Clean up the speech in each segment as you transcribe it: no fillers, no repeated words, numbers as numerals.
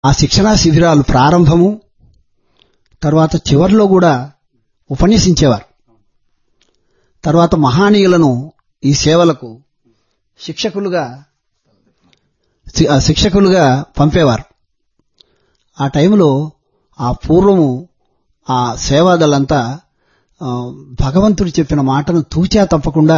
ఆ శిక్షణా శిబిరాలు ప్రారంభము తర్వాత చివర్లో కూడా ఉపన్యసించేవారు. తర్వాత మహానీయులను ఈ సేవలకు శిక్షకులుగా పంపేవారు. ఆ టైంలో ఆ పూర్వము ఆ సేవాదలంతా భగవంతుడు చెప్పిన మాటను తూచా తప్పకుండా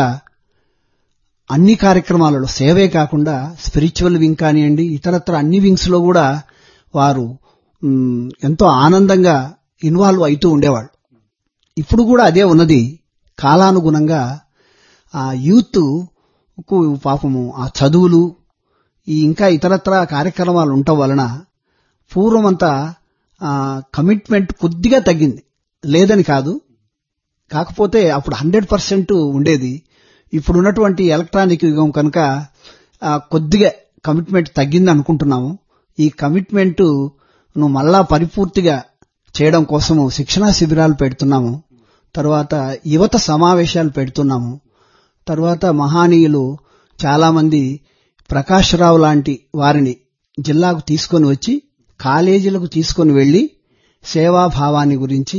అన్ని కార్యక్రమాలలో సేవే కాకుండా స్పిరిచువల్ వింగ్ కానివ్వండి, ఇతరత్ర అన్ని వింగ్స్ లో కూడా వారు ఎంతో ఆనందంగా ఇన్వాల్వ్ అవుతూ ఉండేవాళ్ళు. ఇప్పుడు కూడా అదే ఉన్నది. కాలానుగుణంగా ఆ యూత్ కు పాపము ఆ చదువులు ఇంకా ఇతరత్ర కార్యక్రమాలు ఉండటం వలన పూర్వమంతా కమిట్మెంట్ కొద్దిగా తగ్గింది. లేదని కాదు, కాకపోతే అప్పుడు 100% ఉండేది. ఇప్పుడున్నటువంటి ఎలక్ట్రానిక్ యుగం కనుక కొద్దిగా కమిట్మెంట్ తగ్గింది అనుకుంటున్నాము. ఈ కమిట్మెంట్ ను మళ్ళా పరిపూర్తిగా చేయడం కోసము శిక్షణా శిబిరాలు పెడుతున్నాము. తర్వాత యువత సమావేశాలు పెడుతున్నాము. తర్వాత మహానీయులు చాలా మంది ప్రకాష్ రావు లాంటి వారిని జిల్లాకు తీసుకొని వచ్చి కాలేజీలకు తీసుకొని వెళ్లి సేవాభావాన్ని గురించి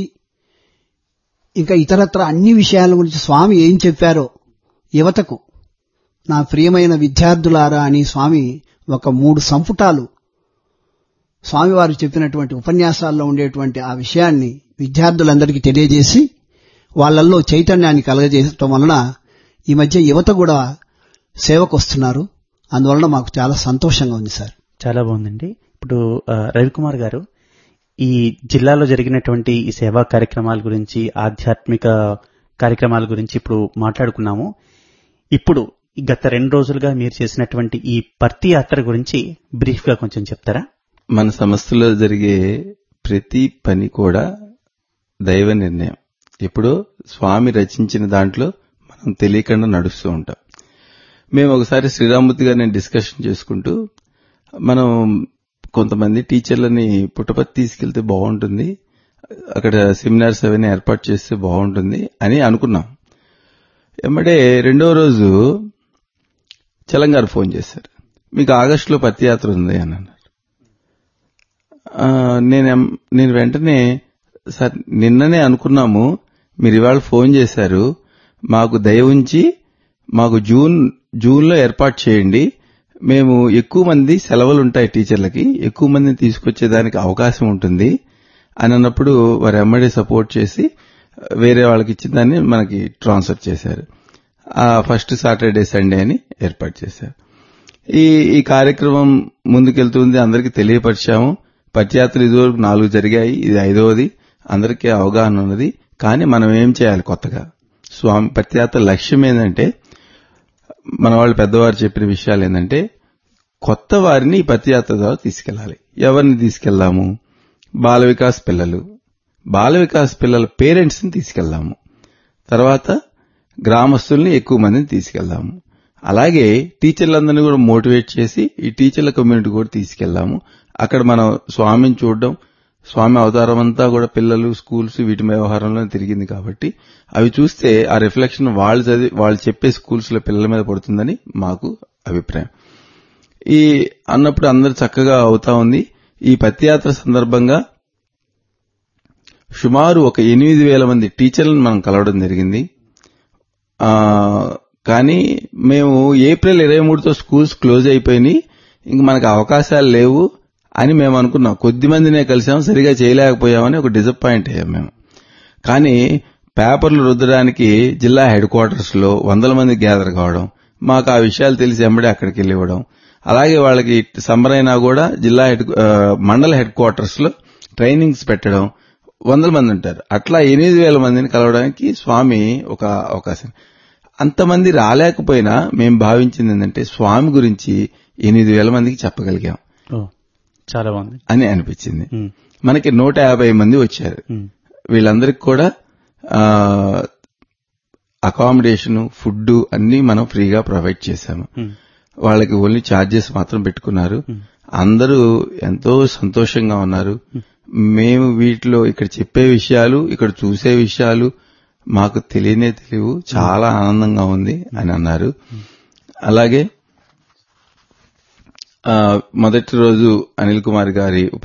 ఇంకా ఇతరత్ర అన్ని విషయాల గురించి స్వామి ఏం చెప్పారో యువతకు, నా ప్రియమైన విద్యార్థులారా అని స్వామి ఒక 3 సంపుటాలు స్వామివారు చెప్పినటువంటి ఉపన్యాసాల్లో ఉండేటువంటి ఆ విషయాన్ని విద్యార్థులందరికీ తెలియజేసి వాళ్ళల్లో చైతన్యాన్ని కలగజేయటం వలన ఈ మధ్య యువత కూడా సేవకు వస్తున్నారు. అందువలన మాకు చాలా సంతోషంగా ఉంది సార్. చాలా బాగుందండి. ఇప్పుడు రవికుమార్ గారు, ఈ జిల్లాలో జరిగినటువంటి ఈ సేవా కార్యక్రమాల గురించి, ఆధ్యాత్మిక కార్యక్రమాల గురించి ఇప్పుడు మాట్లాడుకున్నాము. ఇప్పుడు గత 2 రోజులుగా మీరు చేసినటువంటి ఈ పర్తి యాత్ర గురించి బ్రీఫ్ గా కొంచెం చెప్తారా? మన సంస్థలో జరిగే ప్రతి పని కూడా దైవ నిర్ణయం. ఇప్పుడు స్వామి రచించిన దాంట్లో మనం తెలియకుండా నడుస్తూ ఉంటాం. మేము ఒకసారి శ్రీరామూర్తి గారిని డిస్కషన్ చేసుకుంటూ, మనం కొంతమంది టీచర్లని పుట్టపర్తి తీసుకెళ్తే బాగుంటుంది, అక్కడ సెమినార్స్ అవన్నీ ఏర్పాటు చేస్తే బాగుంటుంది అని అనుకున్నాం. ఎమ్మడే 2వ రోజు చలంగారు ఫోన్ చేశారు, మీకు ఆగస్టులో పత్తి యాత్ర ఉంది అని అన్నారు. నేను వెంటనే, సార్ నిన్ననే అనుకున్నాము, మీరు ఇవాళ ఫోన్ చేశారు, మాకు దయ ఉంచి మాకు జూన్లో ఏర్పాటు చేయండి, మేము ఎక్కువ మంది సెలవులు ఉంటాయి టీచర్లకి, ఎక్కువ మందిని తీసుకొచ్చేదానికి అవకాశం ఉంటుంది అని అన్నప్పుడు వారు ఎమ్మడే సపోర్ట్ చేసి వేరే వాళ్ళకి ఇచ్చిన దాన్ని మనకి ట్రాన్స్ఫర్ చేశారు. ఆ ఫస్ట్ సాటర్డే సండే అని ఏర్పాటు చేశారు. ఈ కార్యక్రమం ముందుకెళ్తుంది, అందరికీ తెలియపరిచాము. పత్యాత్రలు ఇదివరకు 4 జరిగాయి, ఇది 5వది. అందరికీ అవగాహన ఉన్నది. కానీ మనం ఏం చేయాలి కొత్తగా? స్వామి పత్యాత్ర లక్ష్యం ఏంటంటే, మన వాళ్ళు పెద్దవారు చెప్పిన విషయాలు ఏంటంటే, కొత్త వారిని ఈ పత్యాత్ర ద్వారా తీసుకెళ్లాలి. ఎవరిని తీసుకెళ్దాము? బాల వికాస్ పిల్లల పేరెంట్స్ ని తీసుకెళ్దాము. తర్వాత గ్రామస్తుల్ని ఎక్కువ మందిని తీసుకెళ్దాము. అలాగే టీచర్లందరినీ కూడా మోటివేట్ చేసి ఈ టీచర్ల కమ్యూనిటీ కూడా తీసుకెళ్దాము. అక్కడ మనం స్వామిని చూడడం, స్వామి అవతారం అంతా కూడా పిల్లలు, స్కూల్స్ వీటి వ్యవహారంలో తిరిగింది కాబట్టి అవి చూస్తే ఆ రిఫ్లెక్షన్ వాళ్ళు చెప్పే స్కూల్స్ లో పిల్లల మీద పడుతుందని మాకు అభిప్రాయం. అన్నప్పుడు అందరూ చక్కగా అవుతా ఉంది. ఈ పత్యాత్ర సందర్భంగా సుమారు ఒక 8,000 మంది టీచర్లను మనం కలవడం జరిగింది. కానీ మేము ఏప్రిల్ 23తో స్కూల్స్ క్లోజ్ అయిపోయినాయి, ఇంక మనకు అవకాశాలు లేవు అని మేము అనుకున్నాం. కొద్ది మందినే కలిసాం, సరిగా చేయలేకపోయామని ఒక డిసప్పాయింట్ అయ్యాం మేము. కానీ పేపర్లు రుద్దడానికి జిల్లా హెడ్ క్వార్టర్స్ లో 100 మంది గ్యాదర్ కావడం, మాకు ఆ విషయాలు తెలిసి వెంబడే అక్కడికి వెళ్ళి ఇవ్వడం, అలాగే వాళ్ళకి సమ్మర్ అయినా కూడా జిల్లా మండల హెడ్ క్వార్టర్స్ లో ట్రైనింగ్స్ పెట్టడం, 100 మంది ఉంటారు. అట్లా 8,000 మందిని కలవడానికి స్వామి ఒక అవకాశం. అంతమంది రాలేకపోయినా మేము భావించింది ఏంటంటే, స్వామి గురించి 8,000 మందికి చెప్పగలిగాం, చాలా బాగుంది అని అనిపించింది. మనకి 150 మంది వచ్చారు. వీళ్ళందరికీ కూడా అకామిడేషన్, ఫుడ్ అన్ని మనం ఫ్రీగా ప్రొవైడ్ చేశాము. వాళ్ళకి ఓన్లీ ఛార్జెస్ మాత్రం పెట్టుకున్నారు. అందరూ ఎంతో సంతోషంగా ఉన్నారు. మేము వీటిలో ఇక్కడ చెప్పే విషయాలు, ఇక్కడ చూసే విషయాలు మాకు తెలియవు, చాలా ఆనందంగా ఉంది అని అన్నారు. అలాగే మొదటి రోజు అనిల్ కుమార్ గారి